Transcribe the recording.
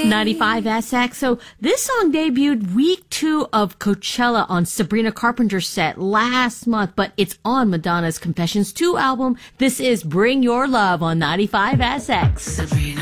95SX. So this song debuted week 2 of Coachella on Sabrina Carpenter's set last month, but it's on Madonna's Confessions 2 album. This is Bring Your Love on 95SX. Sabrina.